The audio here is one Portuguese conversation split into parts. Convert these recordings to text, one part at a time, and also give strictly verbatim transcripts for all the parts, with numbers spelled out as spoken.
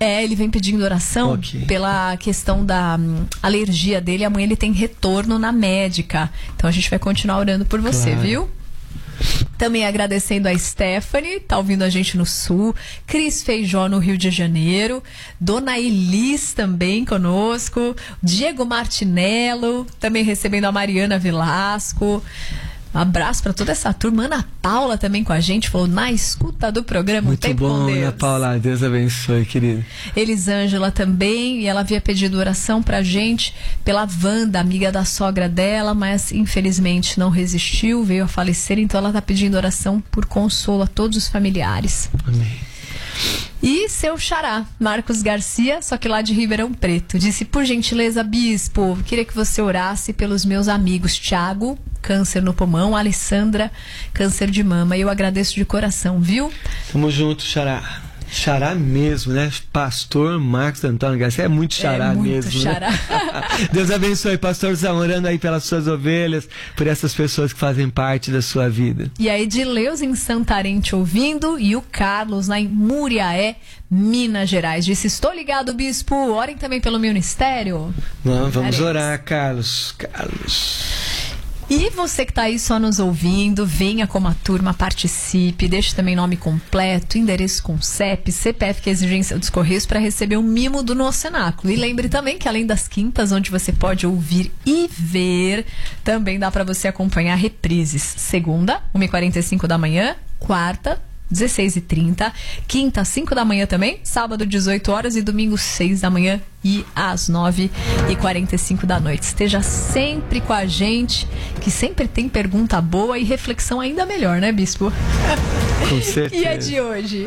É, ele vem pedindo oração Okay. pela questão da hum, alergia dele. Amanhã ele tem retorno na médica. Então a gente vai continuar orando por você, Claro. viu? Também agradecendo a Stephanie, tá ouvindo a gente no Sul, Cris Feijó no Rio de Janeiro, Dona Elis também conosco, Diego Martinello, também recebendo a Mariana Velasco. Um abraço para toda essa turma. Ana Paula também com a gente, falou na escuta do programa. Muito Tempo bom, com Deus. Ana Paula. Deus abençoe, querida. Elisângela também, e ela havia pedido oração pra gente pela Wanda, amiga da sogra dela, mas infelizmente não resistiu, veio a falecer, então ela tá pedindo oração por consolo a todos os familiares. Amém. E seu xará, Marcos Garcia, só que lá de Ribeirão Preto, disse: por gentileza, bispo, queria que você orasse pelos meus amigos Tiago, câncer no pulmão, Alessandra, câncer de mama. E eu agradeço de coração, viu? Tamo junto, xará. Xará mesmo, né? Pastor Marcos Antônio Garcia é muito xará É muito mesmo. xará. Né? Deus abençoe, pastor, orando aí pelas suas ovelhas, por essas pessoas que fazem parte da sua vida. E a Edileus em Santarém te ouvindo, e o Carlos lá em Muriaé, Minas Gerais, disse: estou ligado, bispo, orem também pelo ministério. Não, vamos Parece. orar, Carlos. Carlos. E você que está aí só nos ouvindo, venha como a turma, participe, deixe também nome completo, endereço com C E P, C P F, que é a exigência dos Correios, para receber um mimo do nosso cenáculo. E lembre também que além das quintas, onde você pode ouvir e ver, também dá para você acompanhar reprises. Segunda, uma e quarenta e cinco da manhã, quarta, dezesseis e trinta, quinta, cinco da manhã também, sábado, dezoito horas, e domingo, seis da manhã e às nove e quarenta e cinco da noite. Esteja sempre com a gente, que sempre tem pergunta boa e reflexão ainda melhor, né, bispo? Com certeza. E a de hoje?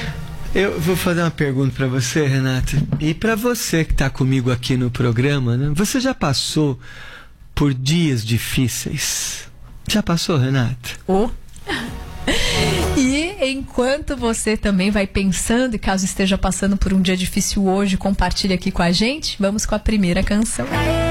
Eu vou fazer uma pergunta para você, Renata. E para você que está comigo aqui no programa, né? Você já passou por dias difíceis? Já passou, Renata? Oh. E enquanto você também vai pensando, e caso esteja passando por um dia difícil hoje, compartilhe aqui com a gente. Vamos com a primeira canção.